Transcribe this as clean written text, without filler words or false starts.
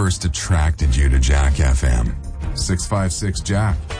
first attracted you to Jack FM? 656 Jack.